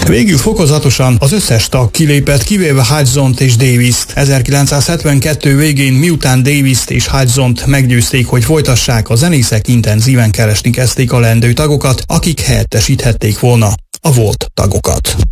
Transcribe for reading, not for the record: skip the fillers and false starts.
Végül fokozatosan az összes tag kilépett, kivéve Hudson-t és Davis-t. 1972 végén, miután Davis-t és Hudson-t meggyőzték, hogy folytassák, a zenészek intenzíven keresni kezdték a leendő tagokat, akik helyettesíthették volna a volt tagokat.